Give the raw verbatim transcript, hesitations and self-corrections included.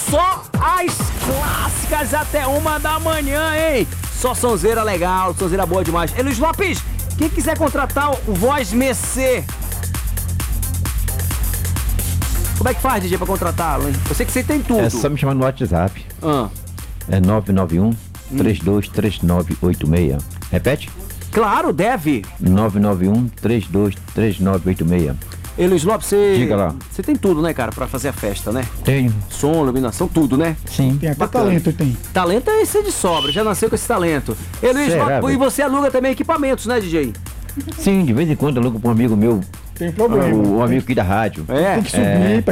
só as clássicas até uma da manhã, hein? Só sonzeira legal, sonzeira boa demais. E Luiz Lopes, quem quiser contratar o Voz Mercê, como é que faz, D J, pra contratá-lo, hein? Eu sei que você tem tudo. É só me chamar no WhatsApp. Ah. É nove nove um, três dois três nove oito seis. Repete? Claro, deve. nove nove um, três dois três nove oito seis. E Luiz Lopes, você... Diga lá. Você tem tudo, né, cara, pra fazer a festa, né? Tenho. Som, iluminação, tudo, né? Sim. Tem até Bacana. talento, tem. Talento é esse de sobra, já nasceu com esse talento. E Luiz Será, Lopes, velho? e você aluga também equipamentos, né, D J? Sim, de vez em quando eu alugo pra um amigo meu, Tem problema. o, o amigo aqui da rádio. É. Tem que subir É. pra